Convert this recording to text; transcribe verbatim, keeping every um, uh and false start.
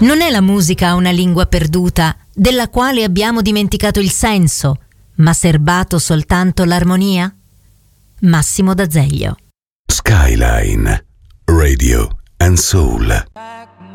Non è la musica una lingua perduta, della quale abbiamo dimenticato il senso, ma serbato soltanto l'armonia? Massimo D'Azeglio. Skyline Radio and Soul.